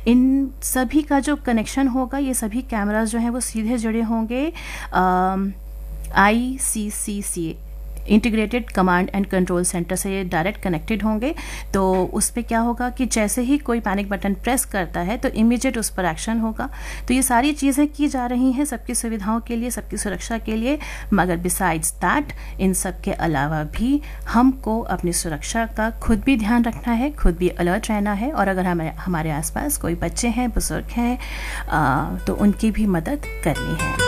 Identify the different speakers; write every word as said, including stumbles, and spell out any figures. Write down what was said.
Speaker 1: इन सभी का जो कनेक्शन होगा, ये सभी कैमराज जो हैं वो सीधे जुड़े होंगे आई सी सी सी integrated command and control centre से, ये डायरेक्ट कनेक्टेड होंगे। तो उस पर क्या होगा कि जैसे ही कोई पैनिक बटन प्रेस करता है तो इमीडिएट उस पर एक्शन होगा। तो ये सारी चीज़ें की जा रही हैं सबकी सुविधाओं के लिए, सबकी सुरक्षा के लिए। मगर बिसाइड्स दैट, इन सब के अलावा भी हमको अपनी सुरक्षा का खुद भी ध्यान रखना है, खुद भी अलर्ट रहना है। और अगर हमें हमारे आसपास कोई बच्चे हैं, बुजुर्ग हैं, तो उनकी भी मदद करनी है।